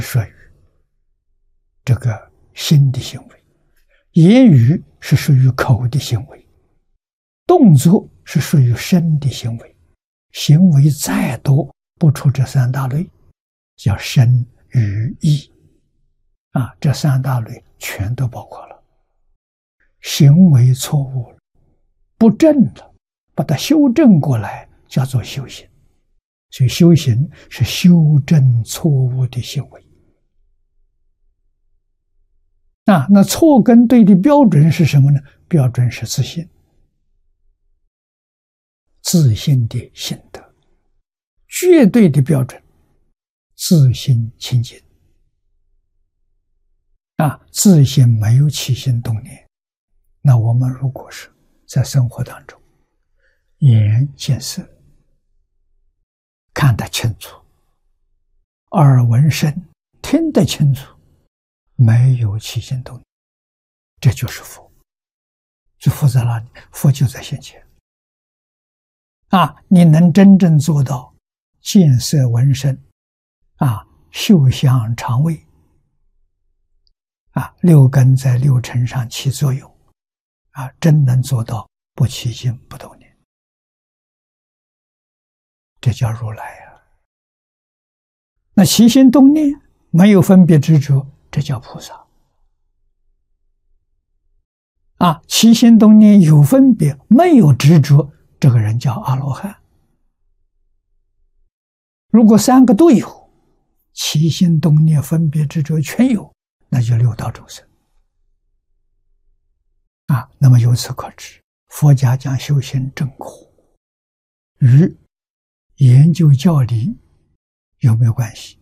属于这个心的行为，言语是属于口的行为，动作是属于身的行为。行为再多，不出这三大类，叫身语意这三大类全都包括了。行为错误了，不正了，把它修正过来，叫做修行。所以修行是修正错误的行为。那错跟对的标准是什么呢？标准是自信，自信的心得。绝对的标准，自心清净。自心没有起心动念，那我们如果是在生活当中，眼见色，看得清楚，耳闻声，听得清楚，没有起心动念，这就是佛。这佛在哪里？佛就在现前。你能真正做到见色闻声嗅香尝味六根在六尘上起作用真能做到不起心不动念，这叫如来那起心动念没有分别执着，这叫菩萨起心动念有分别没有执着，这个人叫阿罗汉。如果三个都有，起心动念分别执着全有，那就六道众生那么由此可知，佛家讲修行正果与研究教理有没有关系？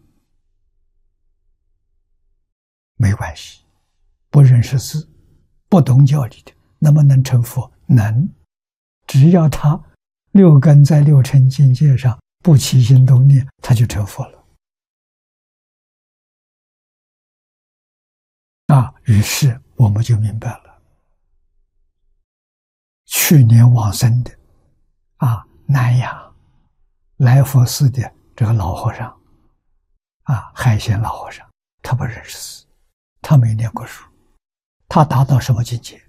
没关系。不认识字，不懂教理的，能不能成佛？能。只要他六根在六尘境界上不起心动念，他就成佛了于是我们就明白了，去年往生的南阳来佛寺的这个老和尚海鲜老和尚，他不认识字，他没念过书，他达到什么境界？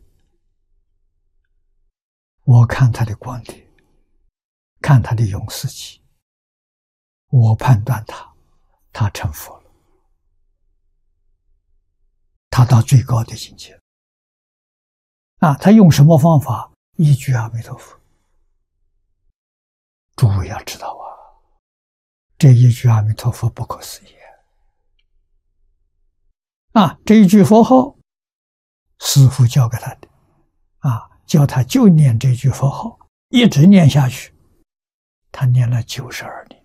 我看他的光碟，看他的永世集，我判断他成佛了，他到最高的境界他用什么方法？一句阿弥陀佛。诸位要知道这一句阿弥陀佛不可思议这一句佛号师父教给他的叫他就念这句佛号，一直念下去，他念了92年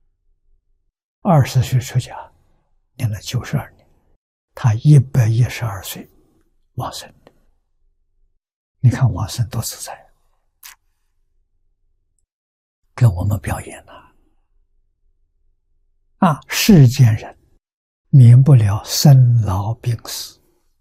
，20岁出家，念了92年，他112岁往生的。你看往生多自在，跟我们表演世间人免不了生老病死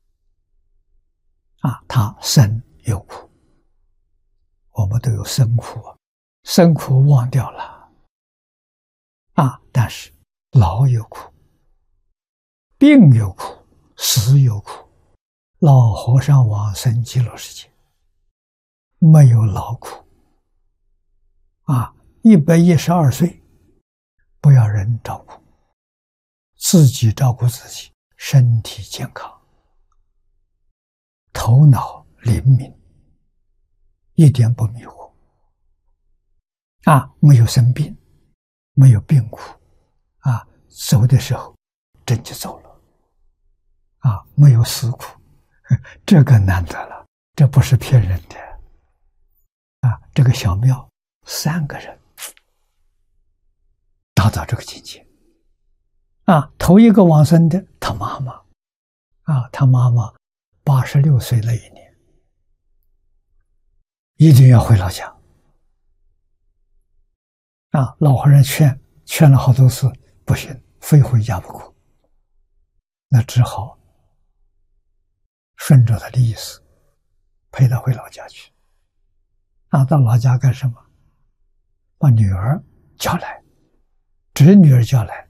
他生有苦，我们都有生苦生苦忘掉了但是老有苦，病有苦，死有苦。老和尚往生极乐世界没有劳苦112岁不要人照顾，自己照顾自己，身体健康，头脑灵敏，一点不迷惑没有生病，没有病苦走的时候真就走了没有死苦，这个难得了，这不是骗人的这个小庙3个人达到这个境界头一个往生的他妈妈他妈妈86岁那一年一定要回老家老和尚劝了好多次，不行，非回家不可。那只好顺着他的意思陪他回老家去到老家干什么？把女儿叫来，侄女儿叫来，